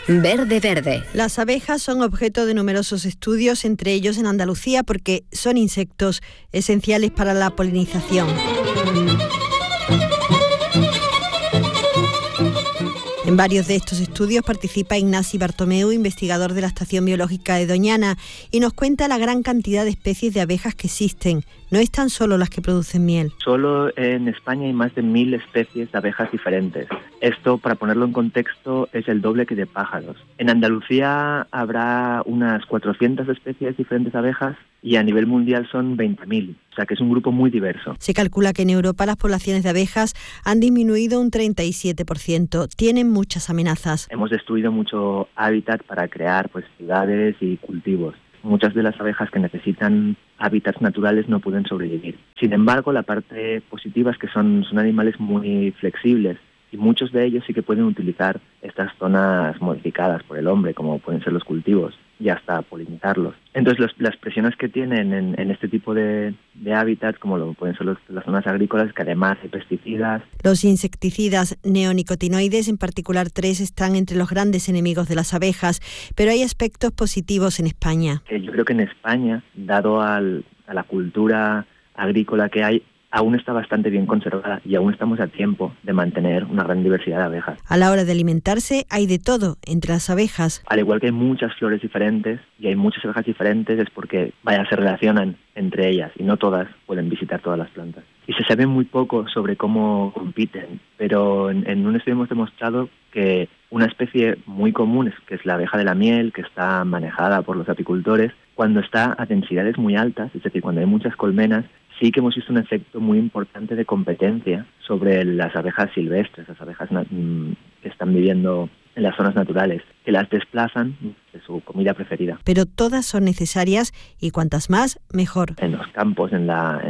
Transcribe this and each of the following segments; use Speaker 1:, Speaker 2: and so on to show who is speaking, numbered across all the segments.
Speaker 1: Verde Verde.
Speaker 2: Las abejas son objeto de numerosos estudios, entre ellos en Andalucía, porque son insectos esenciales para la polinización. En varios de estos estudios participa Ignasi Bartomeu, investigador de la Estación Biológica de Doñana, y nos cuenta la gran cantidad de especies de abejas que existen. No están solo las que producen miel.
Speaker 3: Solo en España hay más de 1000 especies de abejas diferentes. Esto, para ponerlo en contexto, es el doble que de pájaros. En Andalucía habrá unas 400 especies diferentes de abejas y a nivel mundial son 20.000. O sea que es un grupo muy diverso.
Speaker 2: Se calcula que en Europa las poblaciones de abejas han disminuido un 37%. Tienen muchas amenazas.
Speaker 3: Hemos destruido mucho hábitat para crear ciudades y cultivos. Muchas de las abejas que necesitan hábitats naturales no pueden sobrevivir. Sin embargo, la parte positiva es que son animales muy flexibles y muchos de ellos sí que pueden utilizar estas zonas modificadas por el hombre, como pueden ser los cultivos, y hasta polinizarlos. Entonces, las presiones que tienen en este tipo de hábitats, como lo pueden ser las zonas agrícolas, que además hay pesticidas.
Speaker 2: Los insecticidas neonicotinoides, en particular 3, están entre los grandes enemigos de las abejas, pero hay aspectos positivos en España.
Speaker 3: Yo creo que en España, dado a la cultura agrícola que hay, aún está bastante bien conservada y aún estamos a tiempo de mantener una gran diversidad de abejas.
Speaker 2: A la hora de alimentarse hay de todo entre las abejas.
Speaker 3: Al igual que hay muchas flores diferentes y hay muchas abejas diferentes, es porque se relacionan entre ellas y no todas pueden visitar todas las plantas. Y se sabe muy poco sobre cómo compiten, pero en un estudio hemos demostrado que una especie muy común, que es la abeja de la miel, que está manejada por los apicultores, cuando está a densidades muy altas, es decir, cuando hay muchas colmenas, sí que hemos visto un efecto muy importante de competencia sobre las abejas silvestres, las abejas que están viviendo en las zonas naturales, que las desplazan de su comida preferida.
Speaker 2: Pero todas son necesarias y cuantas más, mejor.
Speaker 3: En los campos, en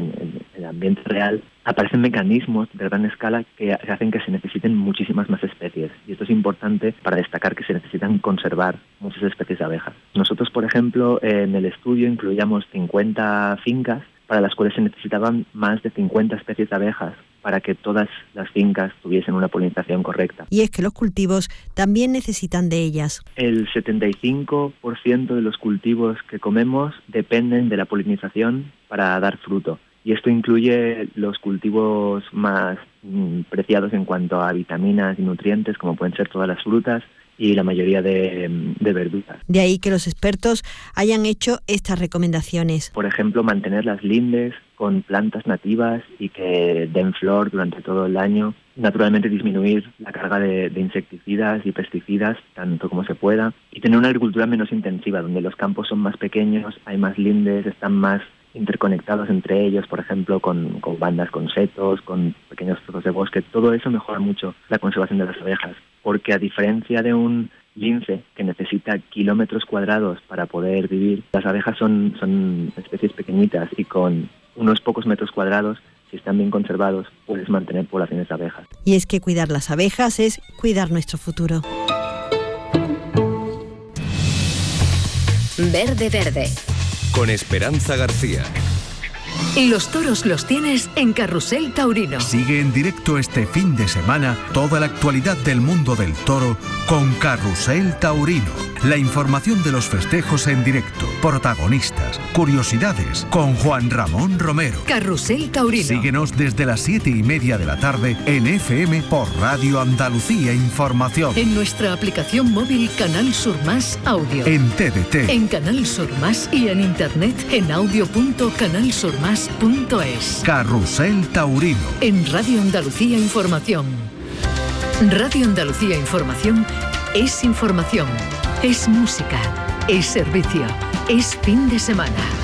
Speaker 3: el ambiente real, aparecen mecanismos de gran escala que hacen que se necesiten muchísimas más especies. Y esto es importante para destacar que se necesitan conservar muchas especies de abejas. Nosotros, por ejemplo, en el estudio incluíamos 50 fincas para las cuales se necesitaban más de 50 especies de abejas para que todas las fincas tuviesen una polinización correcta.
Speaker 2: Y es que los cultivos también necesitan de ellas.
Speaker 3: El 75% de los cultivos que comemos dependen de la polinización para dar fruto. Y esto incluye los cultivos más preciados en cuanto a vitaminas y nutrientes, como pueden ser todas las frutas y la mayoría de verduras.
Speaker 2: De ahí que los expertos hayan hecho estas recomendaciones.
Speaker 3: Por ejemplo, mantener las lindes con plantas nativas y que den flor durante todo el año. Naturalmente disminuir la carga de insecticidas y pesticidas tanto como se pueda. Y tener una agricultura menos intensiva, donde los campos son más pequeños, hay más lindes, están más interconectados entre ellos, por ejemplo, con bandas, con setos, con pequeños trozos de bosque. Todo eso mejora mucho la conservación de las abejas, porque a diferencia de un lince que necesita kilómetros cuadrados para poder vivir, las abejas son especies pequeñitas y con unos pocos metros cuadrados, si están bien conservados, puedes mantener poblaciones de abejas.
Speaker 2: Y es que cuidar las abejas es cuidar nuestro futuro.
Speaker 1: Verde Verde.
Speaker 4: Con Esperanza García.
Speaker 1: Los toros los tienes en Carrusel Taurino.
Speaker 5: Sigue en directo este fin de semana toda la actualidad del mundo del toro con Carrusel Taurino. La información de los festejos en directo, protagonistas, curiosidades, con Juan Ramón Romero.
Speaker 1: Carrusel Taurino.
Speaker 5: Síguenos desde las 7:30 de la tarde en FM por Radio Andalucía Información.
Speaker 1: En nuestra aplicación móvil Canal Sur Más Audio.
Speaker 5: En TDT.
Speaker 1: En Canal Sur Más y en internet en audio.canalsurmas.es.
Speaker 5: Carrusel Taurino.
Speaker 1: En Radio Andalucía Información. Radio Andalucía Información es información, es música, es servicio, es fin de semana.